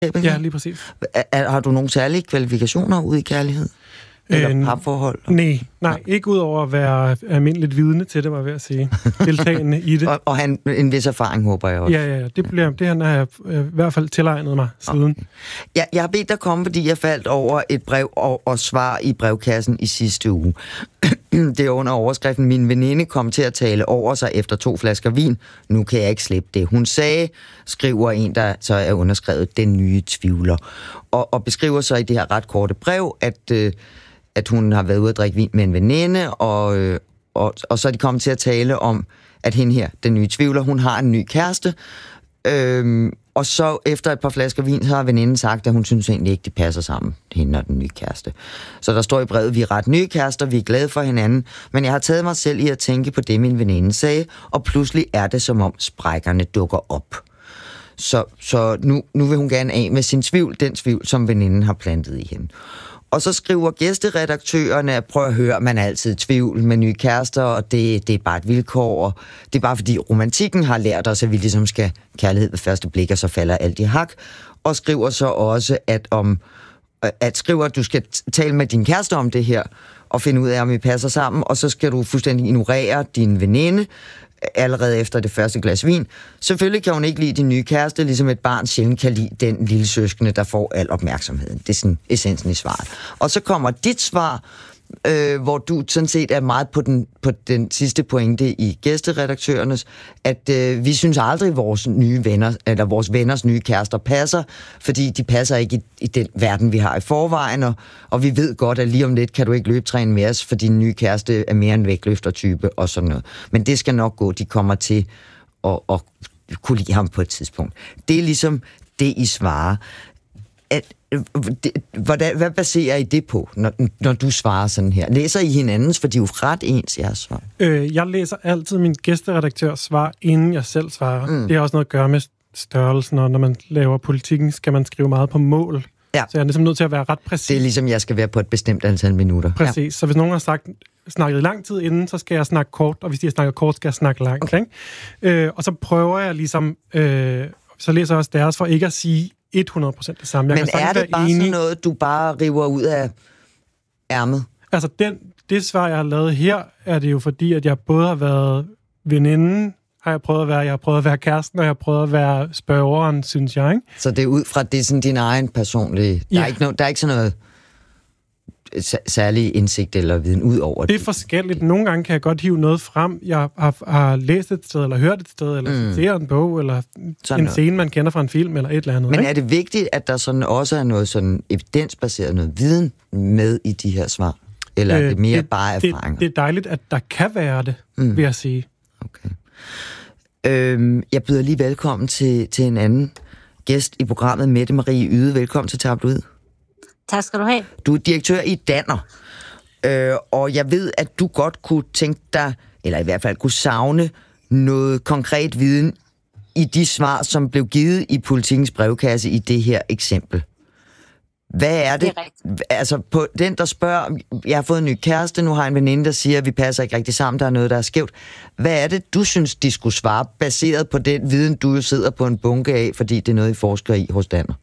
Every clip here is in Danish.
Ja, lige præcis. Har du nogle særlige kvalifikationer ude i kærlighed? Eller parforhold? Nej, ikke ud over at være almindeligt vidne til det, var jeg ved at sige. Deltagende i det. og han en vis erfaring, håber jeg også. Ja, det har jeg i hvert fald tilegnet mig siden. Ja, jeg har bedt dig komme, fordi jeg faldt over et brev og svar i brevkassen i sidste uge. Det er under overskriften: min veninde kom til at tale over sig efter 2 flasker vin. Nu kan jeg ikke slippe det. Hun sagde, skriver en, der så er underskrevet, den nye tvivler. Og beskriver så i det her ret korte brev, at hun har været ude at drikke vin med en veninde, og så er de kommet til at tale om, at hende her, den nye tvivler, hun har en ny kæreste. Og så efter et par flasker vin, så har veninden sagt, at hun synes egentlig ikke, det passer sammen, hende og den nye kæreste. Så der står i brevet, vi er ret nye kærester, vi er glade for hinanden, men jeg har taget mig selv i at tænke på det, min veninde sagde, og pludselig er det, som om sprækkerne dukker op. Så nu vil hun gerne af med sin tvivl, den tvivl, som veninden har plantet i hende. Og så skriver gæsteredaktørerne, at prøv at høre, man er altid i tvivl med nye kærester, og det er bare et vilkår, og det er bare fordi romantikken har lært os, at vi ligesom skal kærlighed ved første blik, og så falder alt i hak. Og skriver så også, at du skal tale med din kæreste om det her, og finde ud af, om I passer sammen, og så skal du fuldstændig ignorere din veninde, allerede efter det første glas vin. Selvfølgelig kan hun ikke lide din nye kæreste, ligesom et barn sjældent kan lide den lille søskende, der får al opmærksomheden. Det er sådan essensen i svaret. Og så kommer dit svar, hvor du sådan set er meget på den sidste pointe i gæsteredaktørernes, at vi synes aldrig, vores nye venner, eller vores venners nye kærester passer, fordi de passer ikke i den verden, vi har i forvejen, og vi ved godt, at lige om lidt kan du ikke løbetræne med os, for din nye kæreste er mere en vægtløftertype og sådan noget. Men det skal nok gå, de kommer til at kunne lide ham på et tidspunkt. Det er ligesom det, I svarer. Hvad baserer I det på, når du svarer sådan her? Læser I hinandens, for de er jo ret ens, jeres svar? Jeg læser altid min gæsteredaktørs svar, inden jeg selv svarer. Det har også noget at gøre med størrelsen, og når man laver politikken, skal man skrive meget på mål. Ja. Så jeg er ligesom nødt til at være ret præcis. Det er ligesom, jeg skal være på et bestemt antal minutter. Præcis. Ja. Så hvis nogen har snakket lang tid inden, så skal jeg snakke kort, og hvis de har snakket kort, skal jeg snakke langt. Okay. Og så prøver jeg ligesom, så læser jeg også deres, for ikke at sige 100% det samme. Men er det bare sådan noget, du bare river ud af ærmet? Altså, det svar, jeg har lavet her, er det jo fordi, at jeg både har været veninden, jeg har prøvet at være kæresten, og jeg har prøvet at være spørgeren, synes jeg, ikke? Så det er ud fra, det er sådan din egen personlige... Der er ikke sådan noget særlig indsigt eller viden ud over det. Det er forskelligt. Nogle gange kan jeg godt hive noget frem. Jeg har læst et sted, eller hørt et sted, eller citeret en bog, eller sådan en scene, man kender fra en film, eller et eller andet. Men ikke? Er det vigtigt, at der sådan også er noget sådan evidensbaseret, noget viden med i de her svar? Eller er det mere bare erfaringer? Det er dejligt, at der kan være det, vil jeg sige. Okay. Jeg byder lige velkommen til en anden gæst i programmet, Mette Marie Yde. Velkommen til Tabloid. Tak skal du have. Du er direktør i Danner, og jeg ved, at du godt kunne tænke dig, eller i hvert fald kunne savne noget konkret viden i de svar, som blev givet i Politikens brevkasse i det her eksempel. Hvad er det? Det er rigtigt. Altså, på den, der spørger, jeg har fået en ny kæreste, nu har jeg en veninde, der siger, at vi passer ikke rigtig sammen, der er noget, der er skævt. Hvad er det, du synes, de skulle svare, baseret på den viden, du jo sidder på en bunke af, fordi det er noget, I forsker i hos Danner?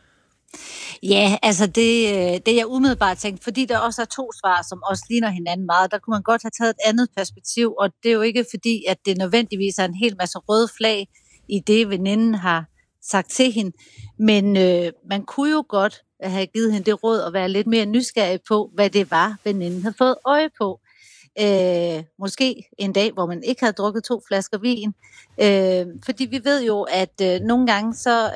Ja, altså det jeg umiddelbart tænkte, fordi der også er 2 svar, som også ligner hinanden meget, der kunne man godt have taget et andet perspektiv, og det er jo ikke fordi, at det nødvendigvis er en hel masse røde flag i det, veninden har sagt til hende, men man kunne jo godt have givet hende det råd at være lidt mere nysgerrig på, hvad det var, veninden havde fået øje på. Måske en dag, hvor man ikke havde drukket 2 flasker vin. Fordi vi ved jo, at nogle gange så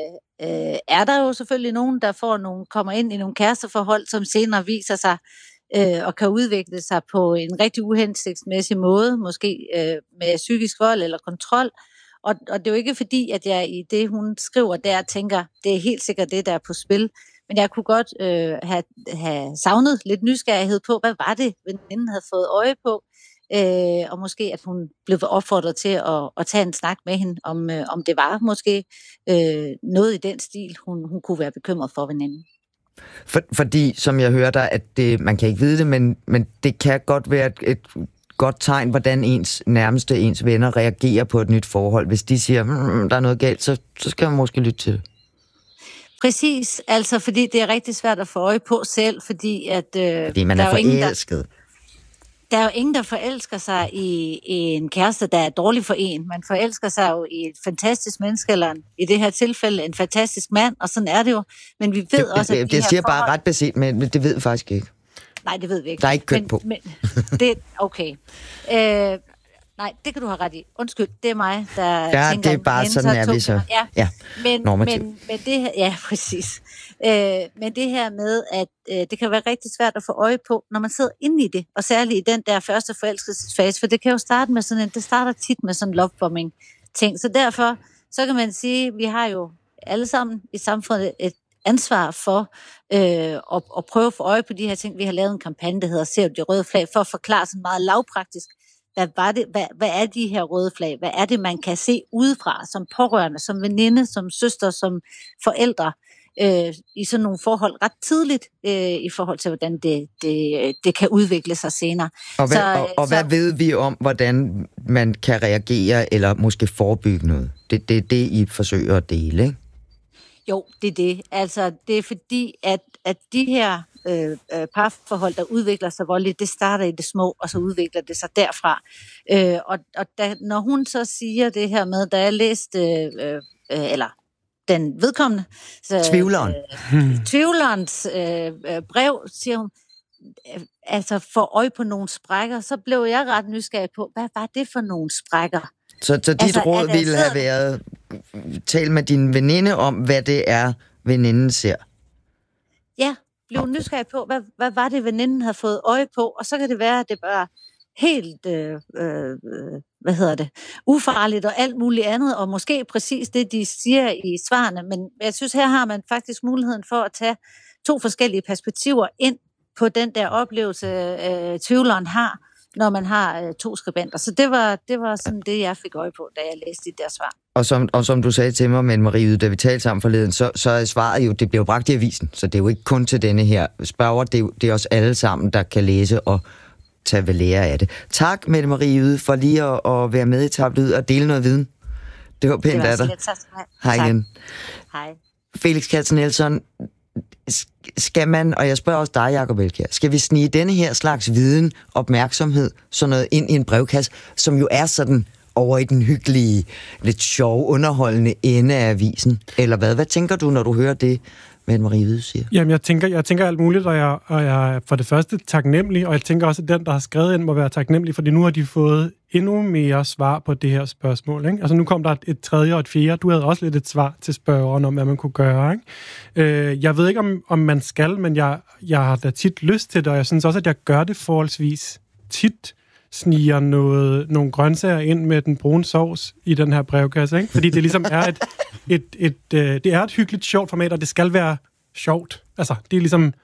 er der jo selvfølgelig nogen, der kommer ind i nogle kæresteforhold, som senere viser sig og kan udvikle sig på en rigtig uhensigtsmæssig måde, måske med psykisk vold eller kontrol. Og det er jo ikke fordi, at jeg i det, hun skriver der, tænker, det er helt sikkert det, der er på spil. Men jeg kunne godt have savnet lidt nysgerrighed på, hvad var det, veninden havde fået øje på. Og måske, at hun blev opfordret til at tage en snak med hende, om det var måske noget i den stil, hun kunne være bekymret for veninden. Fordi, som jeg hører dig, at man kan ikke vide det, men det kan godt være et godt tegn, hvordan ens venner reagerer på et nyt forhold. Hvis de siger, der er noget galt, så skal man måske lytte til det. Præcis, altså fordi det er rigtig svært at få øje på selv, fordi man er forelsket. Der er jo ingen, der forelsker sig i en kæreste, der er dårlig for en. Man forelsker sig jo i et fantastisk menneske, eller i det her tilfælde en fantastisk mand, og sådan er det jo. Men vi ved også, at det siger bare ret beset, men det ved vi faktisk ikke. Nej, det ved vi ikke. Der er ikke køn på. Men det okay. Nej, det kan du have ret i. Undskyld, det er mig, der tænker... det er bare sådan, er vi så. Ja. Men det her... Ja, præcis. Men det her med, at det kan være rigtig svært at få øje på, når man sidder inde i det, og særligt i den der første forelskelsesfase, for det kan jo starte med sådan det starter tit med sådan en lovebombing-ting. Så derfor, så kan man sige, at vi har jo alle sammen i samfundet et ansvar for at prøve at få øje på de her ting. Vi har lavet en kampagne, der hedder Ser du de røde flag, for at forklare sådan meget lavpraktisk, hvad er de her røde flag? Hvad er det, man kan se udefra som pårørende, som veninde, som søster, som forældre i sådan nogle forhold ret tidligt i forhold til, hvordan det kan udvikle sig senere. Hvad ved vi om, hvordan man kan reagere eller måske forebygge noget? Det er det, I forsøger at dele, ikke? Jo, det er det. Altså, det er fordi, at de her parforhold, der udvikler sig voldeligt, det starter i det små, og så udvikler det sig derfra. Når hun så siger det her med, da jeg læste, eller den vedkommende, tvivlerens brev, siger hun, altså for øje på nogle sprækker, så blev jeg ret nysgerrig på, hvad var det for nogle sprækker? Så dit råd ville have været, tal med din veninde om, hvad det er, veninden ser? Ja, blev nysgerrig på, hvad var det, veninden havde fået øje på, og så kan det være, at det bare helt, ufarligt og alt muligt andet, og måske præcis det, de siger i svarene, men jeg synes, her har man faktisk muligheden for at tage 2 forskellige perspektiver ind på den der oplevelse, tvivleren har, når man har 2 skribenter. Så det var sådan det, jeg fik øje på, da jeg læste de der svar. Og som du sagde til mig, Mette Marie, da vi talte sammen forleden, så er svaret jo, det bliver bragt i avisen, så det er jo ikke kun til denne her spørger, det er os alle sammen, der kan læse og tage ved lære af det. Tak, Mette Marie Yde, for lige at være med i Tablyd og dele noget viden. Det var pænt af dig. Hej igen. Hej. Felix Katz-Nielsen, skal man, og jeg spørger også dig, Jacob Elkjær, skal vi snige denne her slags viden, opmærksomhed, sådan noget ind i en brevkasse, som jo er sådan over i den hyggelige, lidt sjove, underholdende ende af avisen? Eller hvad? Hvad tænker du, når du hører det, Mette Marie Yde siger? Jamen, jeg tænker alt muligt, og jeg er for det første taknemmelig, og jeg tænker også, at den, der har skrevet ind, må være taknemmelig, fordi nu har de fået endnu mere svar på det her spørgsmål, ikke? Altså, nu kom der et tredje og et fjerde. Du havde også lidt et svar til spørgeren om, hvad man kunne gøre, ikke? Jeg ved ikke, om man skal, men jeg har da tit lyst til det, og jeg synes også, at jeg gør det forholdsvis tit, sniger nogle grøntsager ind med den brune sovs i den her brevkasse, ikke? Fordi det ligesom er det er et hyggeligt, sjovt format, og det skal være sjovt. Altså, det er ligesom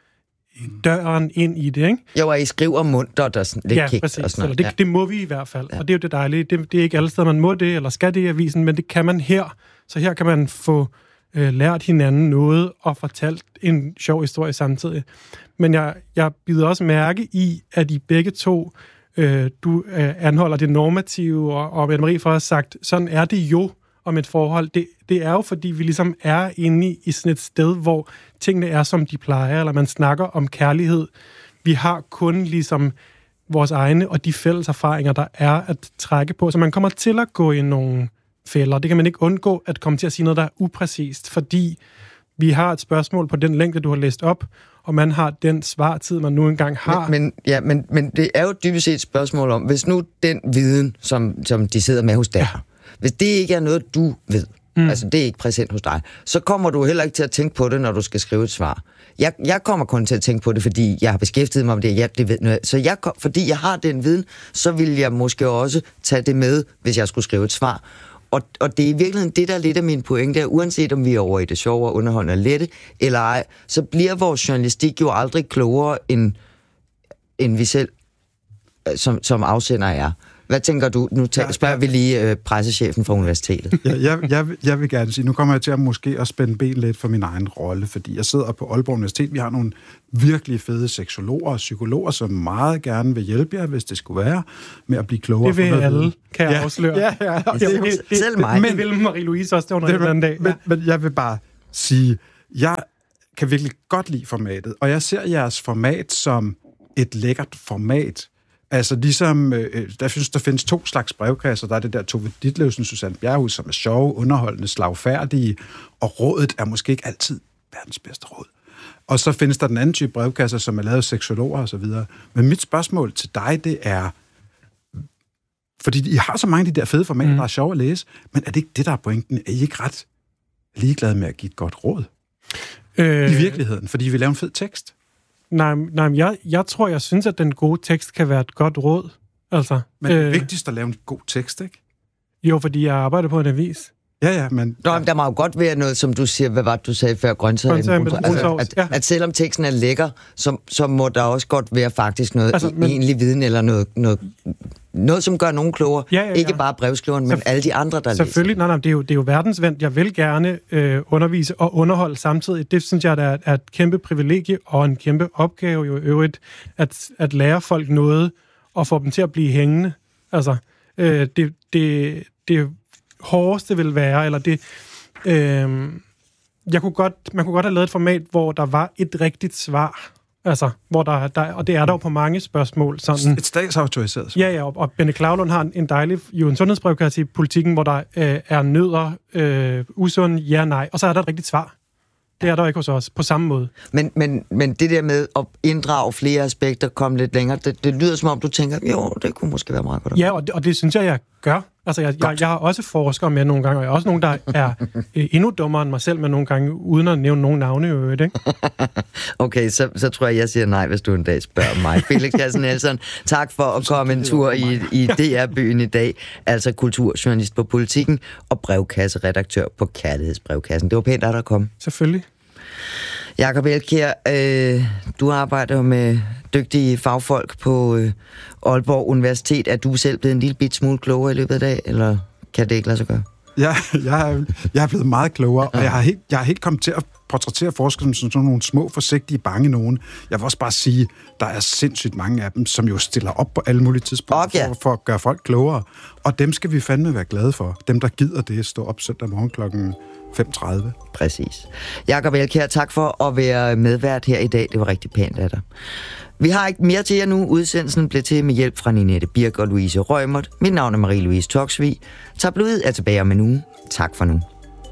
døren ind i det, ikke? Jo, og I skriver muntert og sådan lidt kægt og sådan noget. Det må vi i hvert fald, og det er jo det dejlige. Det er ikke alle steder, man må det, eller skal det i avisen, men det kan man her. Så her kan man få lært hinanden noget og fortalt en sjov historie samtidig. Men jeg bider også mærke i, at I begge to du anholder det normative, og Mette Marie for at sagt, sådan er det jo om et forhold. Det er jo, fordi vi ligesom er inde i sådan et sted, hvor tingene er, som de plejer, eller man snakker om kærlighed. Vi har kun ligesom vores egne og de fælles erfaringer, der er at trække på. Så man kommer til at gå i nogle fælder. Det kan man ikke undgå at komme til at sige noget, der er upræcist, fordi vi har et spørgsmål på den længde, du har læst op, og man har den svartid, man nu engang har. Men det er jo dybest set et spørgsmål om, hvis nu den viden, som de sidder med hos dig, hvis det ikke er noget, du ved, altså det er ikke præsent hos dig, så kommer du heller ikke til at tænke på det, når du skal skrive et svar. Jeg kommer kun til at tænke på det, fordi jeg har beskæftiget mig med det. Ja, det ved noget. Så fordi jeg har den viden, så vil jeg måske også tage det med, hvis jeg skulle skrive et svar. Og det er i virkeligheden det, der er lidt af min pointe, uanset om vi er over i det sjove og underholdende og lette, eller ej, så bliver vores journalistik jo aldrig klogere, end vi selv som afsender er. Hvad tænker du? Nu spørger vi lige pressechefen fra universitetet. Jeg vil gerne sige, nu kommer jeg til at måske at spænde ben lidt for min egen rolle, fordi jeg sidder på Aalborg Universitet. Vi har nogle virkelig fede seksologer og psykologer, som meget gerne vil hjælpe jer, hvis det skulle være, med at blive klogere. Det vil alle, kan jeg afsløre. Ja. Selv mig. Men det vil Marie-Louise også, det under en anden dag. Men jeg vil bare sige, Jeg kan virkelig godt lide formatet, og jeg ser jeres format som et lækkert format. Altså ligesom, der findes 2 slags brevkasser. Der er det der Tove Ditlevsen, Susanne Bjerghus, som er sjove, underholdende, slagfærdige, og rådet er måske ikke altid verdens bedste råd. Og så findes der den anden type brevkasser, som er lavet af seksologer og så videre. Men mit spørgsmål til dig, det er, fordi I har så mange af de der fede formater, der er sjove at læse, men er det ikke det, der er pointen? Er I ikke ret ligeglade med at give et godt råd? I virkeligheden, fordi I vil lave en fed tekst? Nej, jeg synes, at den gode tekst kan være et godt råd. Altså, men det er vigtigst at lave en god tekst, ikke? Jo, fordi jeg arbejder på en avis. Ja, men... Nå, der må jo godt være noget, som du siger, hvad var det, du sagde før, grøntsager med brunsovs. At selvom teksten er lækker, så må der også godt være faktisk noget egentlig viden, eller noget, som gør nogen klogere. Ja. Ikke bare brevskriveren, men alle de andre, der selvfølgelig, læser. Nej, det er jo verdensvendt. Jeg vil gerne undervise og underholde samtidig. Det synes jeg, der er et kæmpe privilegie og en kæmpe opgave jo i øvrigt, at lære folk noget og få dem til at blive hængende. Altså, det hårdeste vil være, eller det... man kunne godt have lavet et format, hvor der var et rigtigt svar. Altså, hvor der og det er der jo på mange spørgsmål. Sådan. Et statsautoriseret svar. Ja, og Benne Klavlund har en dejlig en sundhedsbrevkasse i Politikken, hvor der er nødder, usund, ja, nej, og så er der et rigtigt svar. Det er der ikke hos os, på samme måde. Men det der med at inddrage flere aspekter, komme lidt længere, det lyder som om, du tænker, jo, det kunne måske være meget godt. Ja, og det synes jeg gør. Altså, jeg har også forskere med nogle gange, og jeg har også nogen, der er endnu dummere end mig selv med nogle gange, uden at nævne nogen navne i øvrigt, ikke? Okay, så tror jeg siger nej, hvis du en dag spørger mig. Felix Hadsen Nielsen, tak for at komme en tur i DR-byen i dag. Altså kulturjournalist på Politikken og brevkasseredaktør på Kærlighedsbrevkassen. Det var pænt, at der kom. Selvfølgelig. Jakob Elkjær, du arbejder jo med dygtige fagfolk på Aalborg Universitet. Er du selv blevet en lille bit smule klogere i løbet af dag, eller kan det ikke lade sig gøre? Ja, jeg er blevet meget klogere, og jeg har helt kommet til at portrættere forskere som sådan nogle små, forsigtige, bange nogen. Jeg vil også bare sige, der er sindssygt mange af dem, som jo stiller op på alle mulige tidspunkter for at gøre folk klogere. Og dem skal vi fandme være glade for. Dem, der gider det, stå op søndag morgen klokken 5:30. Præcis. Jakob Elkjær, tak for at være medvært her i dag. Det var rigtig pænt af dig. Vi har ikke mere til jer nu. Udsendelsen blev til med hjælp fra Ninette Birk og Louise Rømert. Mit navn er Marie-Louise Toksvig. Tabloid er tilbage om en uge. Tak for nu.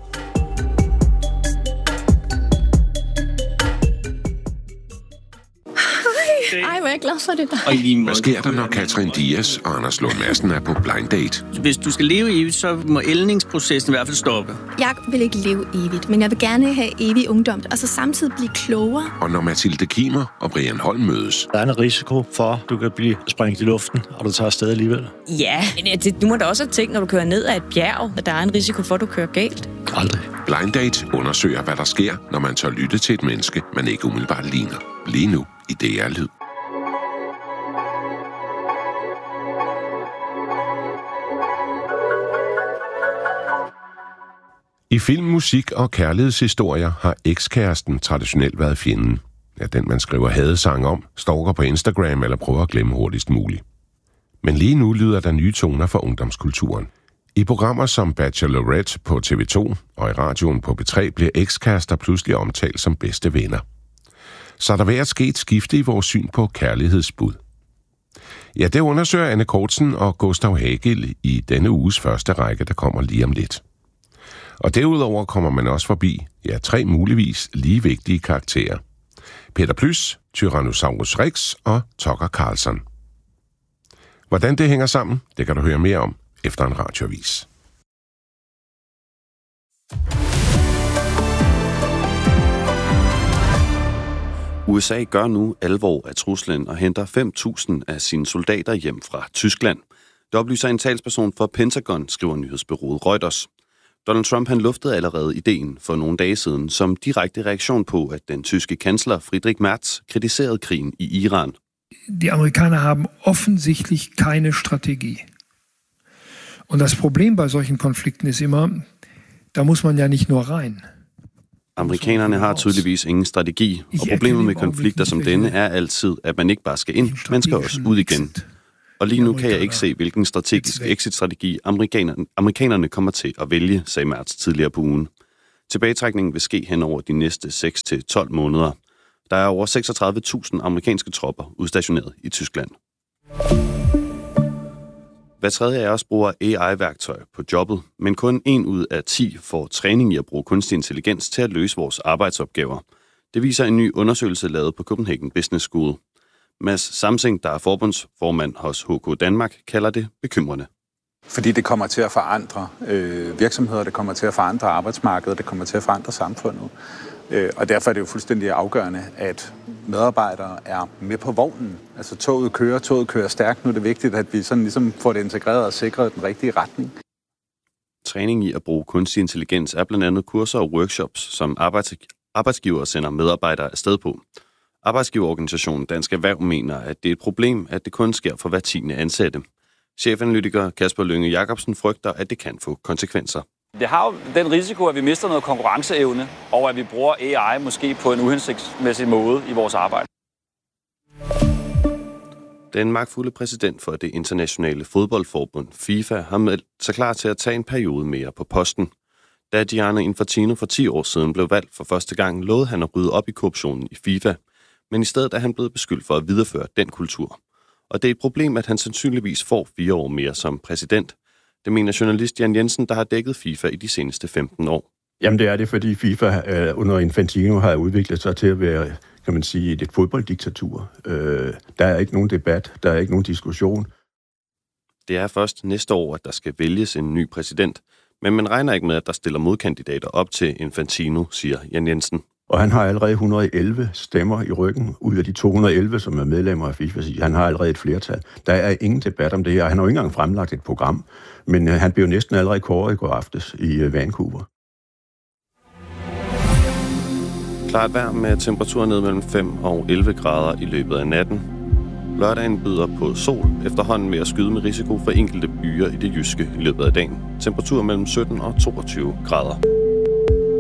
Ej, hvor er jeg glad for det der. Hvad sker der, når Katrin Dias og Anders Lund Madsen er på blind date? Hvis du skal leve evigt, så må ældningsprocessen i hvert fald stoppe. Jeg vil ikke leve evigt, men jeg vil gerne have evig ungdom, og så samtidig blive klogere. Og når Mathilde Kimer og Brian Holm mødes? Der er en risiko for, at du kan blive sprængt i luften, og du tager afsted alligevel. Ja, men du må da også have tænkt, når du kører ned ad et bjerg, at der er en risiko for, at du kører galt. Aldrig. Blind Date undersøger, hvad der sker, når man tør lytte til et menneske, man ikke umiddelbart ligner. Lige nu i DR Lyd. I film, musik og kærlighedshistorier har ekskæresten traditionelt været fjenden. Ja, den man skriver hadesang om, stalker på Instagram eller prøver at glemme hurtigst muligt. Men lige nu lyder der nye toner for ungdomskulturen. I programmer som Bachelorette på TV2 og i radioen på P3 bliver ekskærester pludselig omtalt som bedste venner. Så er der ved at ske et skifte i vores syn på kærlighedsbud. Ja, det undersøger Anne Kortsen og Gustav Hagel i denne uges første række, der kommer lige om lidt. Og derudover kommer man også forbi, 3 muligvis lige vigtige karakterer. Peter Plys, Tyrannosaurus Rex og Tucker Carlson. Hvordan det hænger sammen, det kan du høre mere om efter en radioavis. USA gør nu alvor af truslen og henter 5.000 af sine soldater hjem fra Tyskland. Det oplyser en talsperson for Pentagon, skriver nyhedsbureauet Reuters. Donald Trump han luftede allerede ideen for nogle dage siden som direkte reaktion på, at den tyske kansler Friedrich Merz kritiserede krigen i Iran. Die Amerikaner haben offensichtlich keine Strategie. Und das Problem bei solchen Konflikten ist immer, da muss man ja nicht nur rein. Amerikanerne har tydeligvis ingen strategi, og problemet med konflikter som denne er altid, at man ikke bare skal ind, man skal også ud igen. Og lige nu kan jeg ikke se, hvilken strategisk exit-strategi amerikanerne kommer til at vælge, sagde Merz tidligere på ugen. Tilbagetrækningen vil ske hen over de næste 6-12 måneder. Der er over 36.000 amerikanske tropper udstationeret i Tyskland. Hver tredje af os bruger AI-værktøj på jobbet, men kun 1 ud af 10 får træning i at bruge kunstig intelligens til at løse vores arbejdsopgaver. Det viser en ny undersøgelse lavet på Copenhagen Business School. Mads Samsing, der er forbundsformand hos HK Danmark, kalder det bekymrende. Fordi det kommer til at forandre virksomheder, det kommer til at forandre arbejdsmarkedet, det kommer til at forandre samfundet. Og derfor er det jo fuldstændig afgørende, at medarbejdere er med på vognen. Altså toget kører stærkt. Nu er det vigtigt, at vi sådan ligesom får det integreret og sikret den rigtige retning. Træning i at bruge kunstig intelligens er blandt andet kurser og workshops, som arbejdsgivere sender medarbejdere afsted på. Arbejdsgiverorganisationen Dansk Erhverv mener, at det er et problem, at det kun sker for hver 10. ansatte. Chefanalytiker Kasper Lynge Jacobsen frygter, at det kan få konsekvenser. Det har jo den risiko, at vi mister noget konkurrenceevne, og at vi bruger AI måske på en uhensigtsmæssig måde i vores arbejde. Den magtfulde præsident for det internationale fodboldforbund, FIFA, har meldt sig klar til at tage en periode mere på posten. Da Gianni Infantino for 10 år siden blev valgt for første gang, lovede han at rydde op i korruptionen i FIFA, men i stedet er han blevet beskyldt for at videreføre den kultur. Og det er et problem, at han sandsynligvis får 4 år mere som præsident. Det mener journalist Jan Jensen, der har dækket FIFA i de seneste 15 år. Jamen det er det, fordi FIFA under Infantino har udviklet sig til at være, kan man sige, et fodbolddiktatur. Der er ikke nogen debat, der er ikke nogen diskussion. Det er først næste år, at der skal vælges en ny præsident, men man regner ikke med, at der stiller modkandidater op til Infantino, siger Jan Jensen. Og han har allerede 111 stemmer i ryggen, ud af de 211, som er medlemmer af FIFA. Han har allerede et flertal. Der er ingen debat om det her. Han har jo ikke engang fremlagt et program, men han blev næsten allerede kåret i går aftes i Vancouver. Klart vejr med temperaturer ned mellem 5 og 11 grader i løbet af natten. Lørdagen byder på sol, efterhånden med at skyde med risiko for enkelte byer i det jyske i løbet af dagen. Temperatur mellem 17 og 22 grader.